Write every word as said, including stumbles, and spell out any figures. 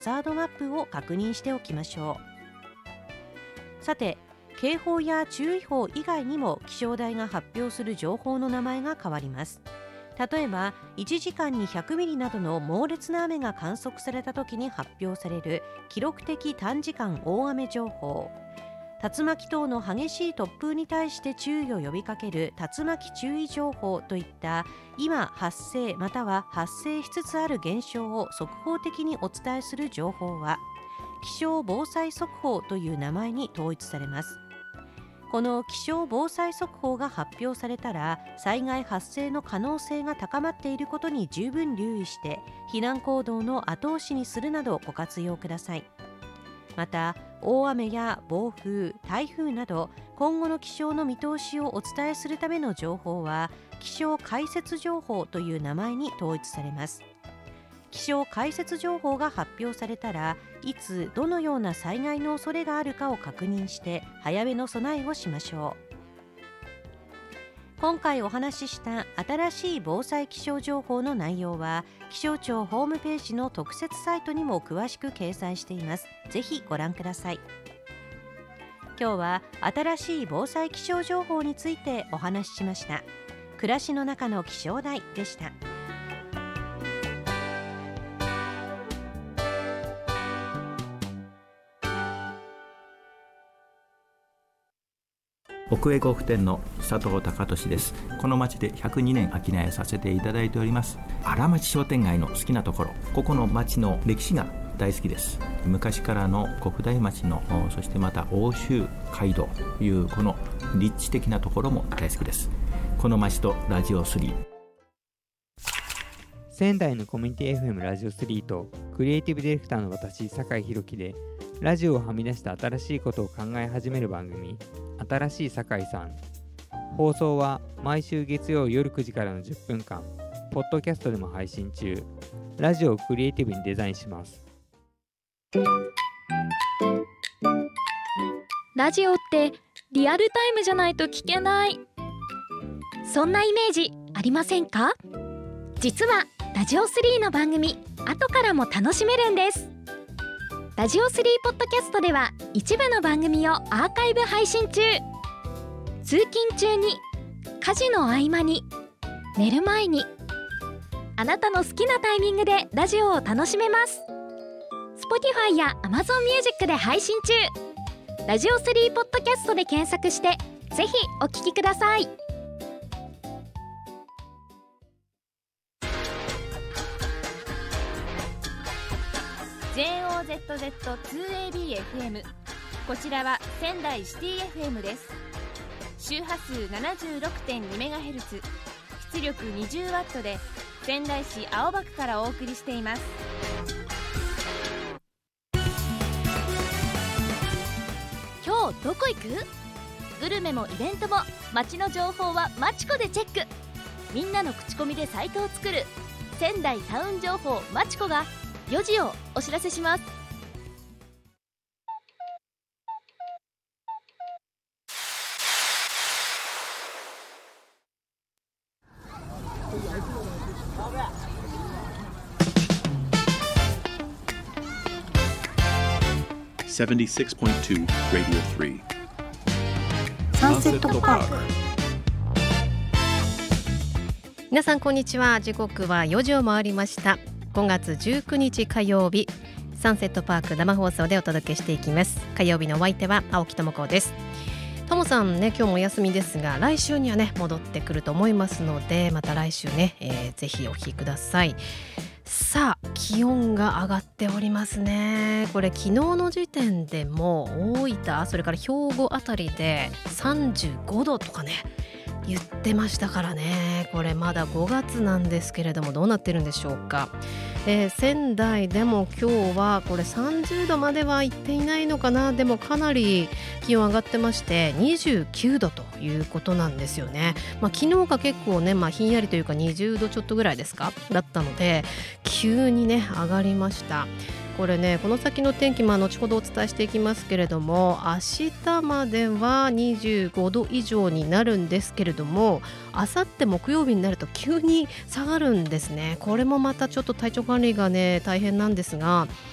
ザードマップを確認しておきましょう。さて、警報や注意報以外にも気象台が発表する情報の名前が変わります。例えばいちじかんにひゃくミリなどの猛烈な雨が観測された時に発表される記録的短時間大雨情報、竜巻等の激しい突風に対して注意を呼びかける竜巻注意情報といった今発生または発生しつつある現象を速報的にお伝えする情報は気象防災速報という名前に統一されます。この気象防災速報が発表されたら災害発生の可能性が高まっていることに十分留意して避難行動の後押しにするなどご活用ください。また大雨や暴風、台風など今後の気象の見通しをお伝えするための情報は気象解説情報という名前に統一されます。気象解説情報が発表されたらいつどのような災害の恐れがあるかを確認して早めの備えをしましょう。今回お話しした新しい防災気象情報の内容は気象庁ホームページの特設サイトにも詳しく掲載しています。ぜひご覧ください。今日は新しい防災気象情報についてお話ししました。暮らしの中の気象台でした。 奥江呉服店の佐藤孝俊です。この町でひゃくにねん商いさせていただいております荒町商店街の好きなところ、ここの町の歴史が大好きです。昔からの国大町の、そしてまた奥州街道というこの立地的なところも大好きです。この町とラジオスリー、 仙台のコミュニティ エフエム ラジオスリーとクリエイティブディレクターの私酒井宏樹でラジオをはみ出した新しいことを考え始める番組、新しい酒井さん。放送は毎週月曜夜くじからのじゅっぷんかん、ポッドキャストでも配信中。ラジオをクリエイティブにデザインします。 ラジオってリアルタイムじゃないと聞けない、そんなイメージありませんか？実はラジオスリーの番組後からも楽しめるんです。ラジオスリーポッドキャストでは一部の番組をアーカイブ配信中。通勤中に、家事の合間に、寝る前に、あなたの好きなタイミングでラジオを楽しめます。 Spotify や Amazon Music で配信中。ラジオスリーポッドキャストで検索してぜひお聞きください。 ジェーオーゼットゼットツーエービーエフエム、 こちらは仙台シティ エフエム です。周波数 ななじゅうろくてんにメガヘルツ、 出力 にじゅうワット で仙台市青葉区からお送りしています。 今日どこ行く？グルメもイベントも街の情報はマチコでチェック。みんなの口コミでサイトを作る仙台タウン情報マチコがよじをお知らせします。 セブンティシックスポイントツー Radio スリーサンセットパーク。皆さんこんにちは。時刻はよじを回りました。ごがつじゅうくにち火曜日、サンセットパーク生放送でお届けしていきます。火曜日のお相手は青木智子です。ともさんね、今日もお休みですが来週にはね戻ってくると思いますので、また来週ね、えー、ぜひお聞きください。さあ、気温が上がっておりますね。これ昨日の時点でも大分、それから兵庫あたりでさんじゅうごどとかね言ってましたからね。これまだごがつなんですけれどもどうなってるんでしょうか。えー、仙台でも今日はこれさんじゅうどまでは行っていないのかな。でもかなり気温上がってましてにじゅうきゅうどということなんですよね。まあ、昨日が結構ね、まあ、ひんやりというかにじゅうどちょっとぐらいですかだったので急にね上がりました。これね、この先の天気、まあ、後ほどお伝えしていきますけれども、明日まではにじゅうごど以上になるんですけれども、あさって木曜日になると急に下がるんですね。これもまたちょっと体調管理がね大変なんですが、